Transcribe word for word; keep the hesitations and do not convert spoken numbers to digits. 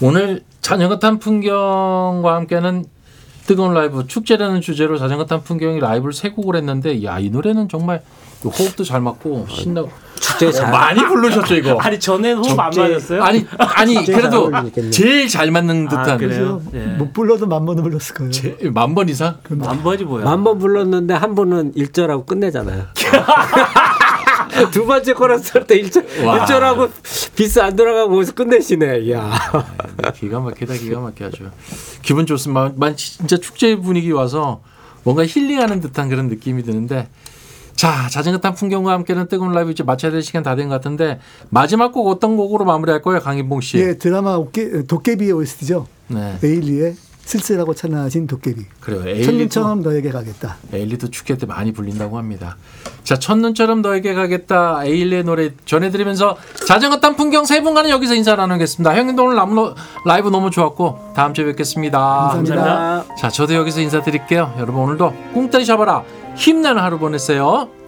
오늘 자전거 탄 풍경과 함께는 뜨거운 라이브 축제라는 주제로 자전거 탄 풍경이 라이브를 세 곡을 했는데 야, 이 노래는 정말 호흡도 잘 맞고 신나고 축제 잘 많이 부르셨죠 이거. 아니 전에는 호흡 안 맞았어요? 아니 아니 그래도 제일 잘 맞는 듯한. 아, 그래요? 네. 못 불러도 만 번은 불렀을 거예요. 만 번 이상? 만 번이 뭐야? 만 번 불렀는데 한 번은 일 절하고 끝내잖아요. 두 번째 코러스 할 때 일 절 일 절하고 비스 안 돌아가고 거기서 끝내시네. 이야. 기가 막히다 기가 막혀죠. 기분 좋습니다. 만 진짜 축제 분위기 와서 뭔가 힐링하는 듯한 그런 느낌이 드는데 자 자전거 탄 풍경과 함께는 뜨거운 라이브 이제 마쳐야 될 시간 다 된 것 같은데 마지막 곡 어떤 곡으로 마무리할 거예요, 강인봉 씨? 예, 드라마 도깨, 도깨비의 오에스티죠. 네. 에일리의 쓸쓸하고 찬란해진 도깨비. 그래요. 에일리도, 첫눈처럼 너에게 가겠다. 에일리도 축제 때 많이 불린다고 합니다. 자, 첫눈처럼 너에게 가겠다. 에일리의 노래 전해드리면서 자전거 탄 풍경 세 분과는 여기서 인사 나누겠습니다. 형님도 오늘 라이브 너무 좋았고 다음 주에 뵙겠습니다. 감사합니다. 감사합니다. 자, 저도 여기서 인사드릴게요. 여러분 오늘도 꿍따리 잡아라 힘나는 하루 보내세요.